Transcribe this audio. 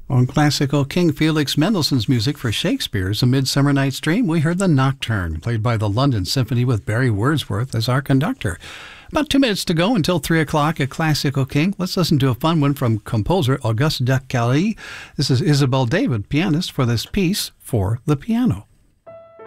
On classical King Felix Mendelssohn's music for Shakespeare's A Midsummer Night's Dream, we heard the Nocturne, played by the London Symphony with Barry Wordsworth as our conductor. About 2 minutes to go until 3 o'clock at Classical King. Let's listen to a fun one from composer Auguste Decarie. This is Isabelle David, pianist, for this piece for the piano.